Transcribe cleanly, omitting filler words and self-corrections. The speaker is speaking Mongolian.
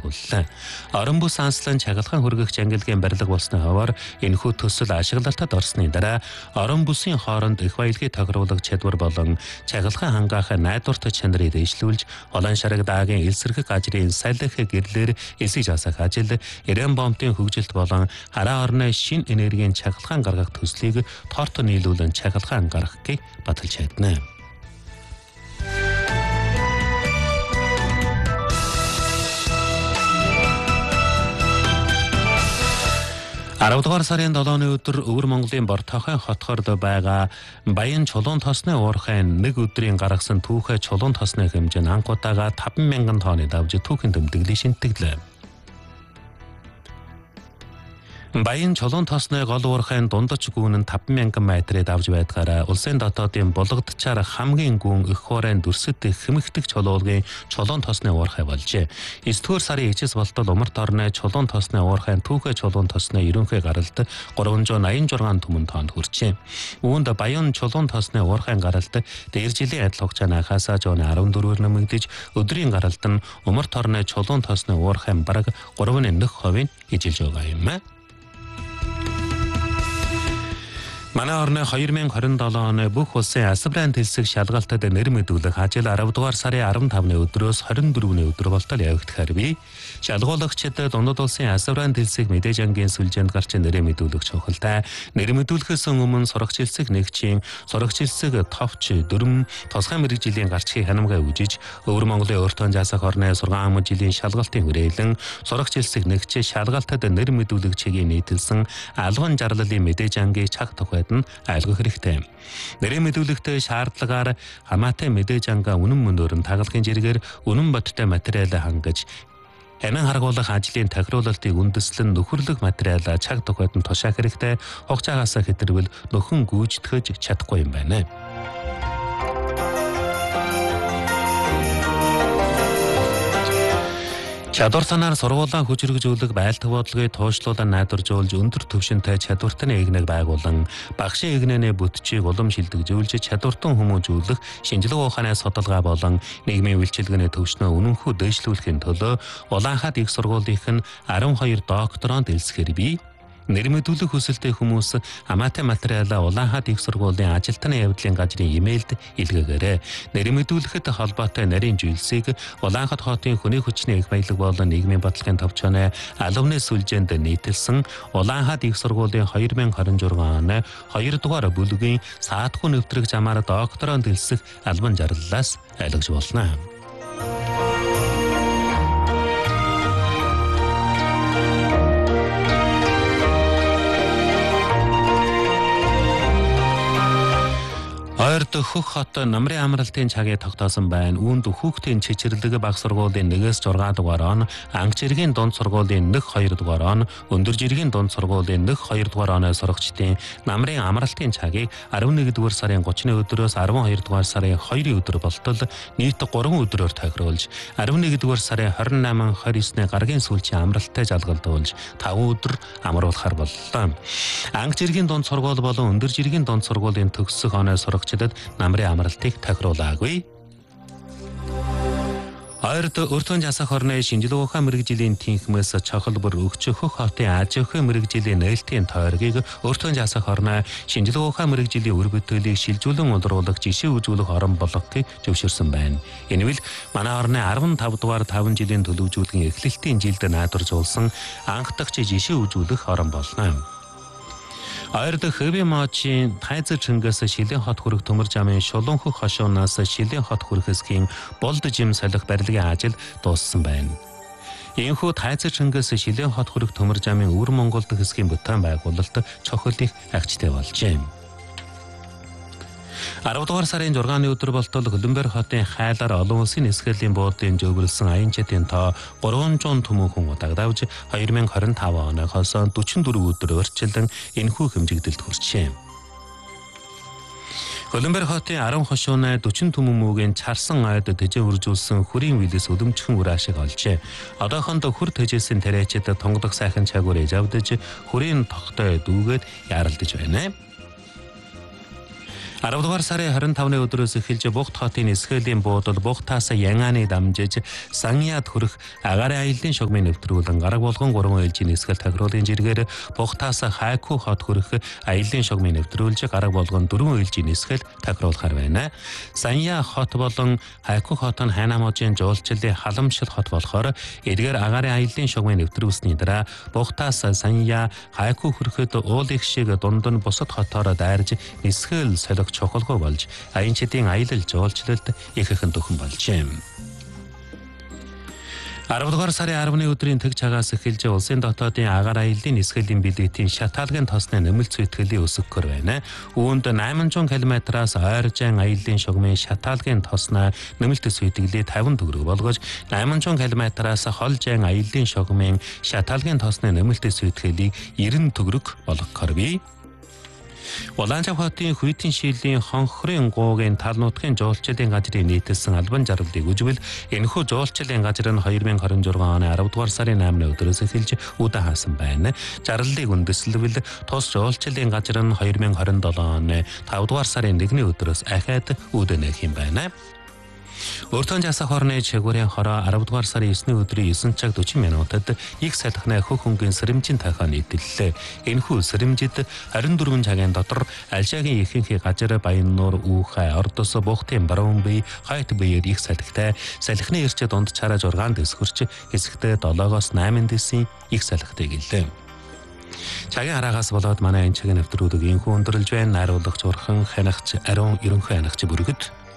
байгууллаа. Орон бүс анслан чагалхан хүргэгч ангилгын барилга болсны хаваар энэхүү төсөл ашиглалтад орсны дараа орон бүсийн хооронд их баялагийг тохируулах чадвар болон чагалхан хангаах найдвартай чанарыг дэвшлүүлж улаан шараг даагийн элсэрхэг ажрын салхи гэрлэр эсэж асах ажил, Иран бомбын хөгжилт болон хараа орны шин энергийн чагалхан гаргах төслийг торт нийлүүлэн чагалхан гаргахыг баталж чадна. 10 дугаар сарын 7-ны өдөр Өвөр Монголын Бортохайн хотхорд байгаа Баян чулуун тосны уурхайн нэг өдрийн гаргасан түүхэ чулуун тосны хэмжээ нь анхудаага 5,000 тонны давж түүхийн тэмдэглэлийг шинтгэлээ. Баян чулуун тосны гол уурхайн дундаж гүүн нь 5,000 метрээр давж байдгаараа улсын дотоодын булгадчаар хамгийн гүн их хуурайн дүрсэд хэмэгдэх чулуулгын чулуун тосны уурхай болжээ. 9-р сарын ижис болтол Умарт орны чулуун тосны уурхайн түүхэ чулуун тосны ерөнхий гаралт 386 түмэн тонн хүрчээ. Үүнд Баян чулуун тосны уурхайн гаралт дээр жилийн адил хугацаанаас зууны 14-өр нэмэгдэж өдрийн гаралт нь Умарт орны чулуун тосны уурхайн бараг 3.1% ижилж байгаа юм. Манай орны 2027 оны бүх улсын асбран дэлсэг шалгалтад нэр мэдүүлэх ажил 10 дугаар сарын 15-ны өдрөөс 24-ний өдөр болтол явагдахаар бий. Шалгуулагчид дундад улсын асбран дэлсэг мэдээж ангийн сүлжээнд гарч нэрээ мэдүүлэх чухалтай. Нэр мэдүүлэхээс өмнө сурагч хэлсэг нэгчийн сурагч хэлсэг товч дөрөм тосгой мэрэгжлийн гарчгийг ханамгаа үжиж Өвөр Монголын өөртөө заасах орны сургаан ам жилийн шалгалтын хүрээлэн сурагч хэлсэг нэгч шалгалтад нэр мэдүүлэх чигийг нийтэлсэн албан жарлалын мэдээж ангийн цаг тухайд айлгах хэрэгтэй. Нэрээ мэдүүлэхдээ шаардлагаар хамаатай мэдээж ангаа үнэн мөнөөр нь тагалгын жиргээр үнэн бодтой материал хангаж хянан харгуулах ажлын тохируулалтыг үндэслэн нөхөрлөх материал цаг тухайд нь тушаах хэрэгтэй. Хугацаагаас хэтэрвэл нөхөн гүйцэтгэж чадахгүй юм байна. Чадвар санаар сургуулаа хүчрхэгжүүлэх байлдах бодлогыг туушлуулан найдваржуулж өндөр түвшинтэй чадвартай нэгнийг байгуулан багшийн игнэний бүтчийг улам шилдэгжүүлж чадвартан хүмүүжүүлэх шинжилгээ ухааны судалгаа болон нийгмийн үйлчилгээний төвшнөө үнэнхүү дэвшлүүлэхийн төлөө Улаанхаад их сургуулийн 12 докторант элсэхэр бий. Нэр мэдүүлэх хүсэлтэй хүмүүс хамаатай материалаа Улаанхаад их сургуулийн ажилтны явдлын газрын имэйлд илгээгээрэй. Нэр мэдүүлэхэд холбоотой нарийн зүйлсийг Улаанхаад хотын хүний хүчний их баялаг болон нийгмийн бодлогын товчооны албаны сүлжээнд нийтэлсэн Улаанхаад их сургуулийн 2026 оны 2 дугаар бүлгийн саатгүй нэвтрэх замаар докторант дэлсэх албан жарлалаас айлгаж болно. Ойрд хөх хот намрын амралтын цагийг тогтоосон байна. Үүнд хүүхдийн чичирлэг баг сургуулийн 1-6 дугаар он, анги жиргийн дунд сургуулийн 1-2 дугаар он, өндөр жиргийн дунд сургуулийн 1-2 дугаар оны сурагчдын намрын амралтын цагийг 11-р сарын 30-ны өдрөөс 12-р сарын 2-ны өдөр болтол нийт 3 өдрөөр тохируулж 11-р сарын 28-29-ны гарагийн сүүлчийн амралттай жалгалдуулж 5 өдөр амруулахар боллоо. Анги жиргийн дунд сургууль болон өндөр жиргийн дунд сургуулийн төгсөх оны сурагчдад намрын амралтыг тохируулаагүй. Ойрд өртөө засах орны шинжилгээ ухаан мэрэгжлийн тэнхмээс чухал бүр өгч хөх хотын аж ахуйн мэрэгжлийн нээлтийн тойргийг өртөө засах орны шинжилгээ ухаан мэрэгжлийн үр бүтээлийг шилжүүлэн удруулах жишээ үзүүлэх орон болгохыг зөвшөөрсөн байна. Энэ нь манай орны 15 дугаар 5 жилийн төлөвжүүлгийн эхлэлтийн жилд найдваржуулсан анх дахь жишээ үзүүлэх орон болно. Ойрд Хэвийн мочийн Тайзер Чингээс Шилийн хот хүрэх төмөр замын Шулуун хөх хошуунаас Шилийн хот хүрэх хэсгийн болд жим солих барилгын ажил дууссан байна. Иймхүү Тайзер Чингээс Шилийн хот хүрэх төмөр замын Өвөр Монголд хэсгийн бүтээн байгуулалт цохилыг агчтай болжээ. 10 дугаар сарын 6-ны өдөр болтол Хөлбөмбөр хотын хайлаар олон улсын эсхэрлийн буудын жөвөрлсөн аянчдын тоо 300 түмэн удагдавж 2025 оноос 44 өдөр өрчлөн энэхүү хэмжигдэлд хүрчээ. Хөлбөмбөр хотын 10 хошууны 40 түмэн мөгийн чарсан ойд тэжээ үржүүлсэн хүрийн вилэс өдөмчхөн үр ашиг олжээ. Одоохонд хүр тэжээсийн тариачид тонгодох сайхан чагуур ээж авдаж хүрийн тогтой дүүгээд яаралдаж байна. 10 дугаар сарын 25-ны өдрөөс эхэлж Бугт хотын эсхээлийн буудал Бугтаас Янганы дамжиж Саньяад хүрэх агаарын аяллаа шугамыг нэвтрүүлэн гараг болгон 3 ээлжийн эсхэл тохируулын жиргээр Бугтаас Хайку хот хүрэх аяллаа шугамыг нэвтрүүлж гараг болгон 4 ээлжийн эсхэл тохируулахар байна. Санья хот болон Хайку хот нь Хайнаможийн жуулчлалын халамжлал хот болохоор эдгээр агаарын аяллаа шугамыг нэвтрүүлсний дараа Бугтаас Санья Хайку хүрэхэд уулын шиг дунд нь бусад хотоор дайрж эсхэл солих чухалгүй болж аянчдын аялал жуулчлалд ихэнх төхөн болжээ. 10 дугаар сарын 10-ны өдрийн тэг цагаас эхэлж улсын дотоодын агаар аяллаа эсхэлийн билетийн шатаалгын тосны нэмэлт зүйтгэлийн өсгөхөр байна. Үүнд 800 км-аас ойржин аяллаа шугамын шатаалгын тосноо нэмэлт зүйтгэлийн 50 төгрөг болгож 800 км-аас холжин аяллаа шугамын шатаалгын тосны нэмэлт зүйтгэлийн 90 төгрөг болгохоор бий. Улаанчав хотын Хүйтэн шилийн хонхрын гуугийн тал нутгийн жуулчлалын газрын нийтэлсэн албан жаргалыг үжигвэл энэхүү жуулчлалын газар нь 2026 оны 10 дугаар сарын 8-ны өдрөөс эхэлж үдэ хаасан байна. Жарлалыг үндэслэвэл тус жуулчлалын газар нь 2027 оны 5 дугаар сарын 1-ний өдрөөс ахаад үдэ нээх юм байна. Өртөн жасах хорны чигүүрийн хороо 10 дугаар сарын 9-ний өдрийн 9 цаг 40 минутад их салхины хөх хөнгөн сэрэмжийн тахаа нийтэллээ. Энэхүү сэрэмжид 24 цагийн дотор Альшагийн ихэнх газар Баяннуур, Үүхай, Ордос, Бухтын баруун бие, Хайт биеэр их салхитай салхины эрч донд чараа 6 дэсгэрч хэсэгтээ 7-8 дэсийн их салхитай гэлээ. Цагийн хараагаас болоод манай энэ цагийн нэвтрүүлэг инхүү өндөрлж байна. Найруулагч Урхан, хянагч Ариун, ерөнхий хянагч Бүргэд.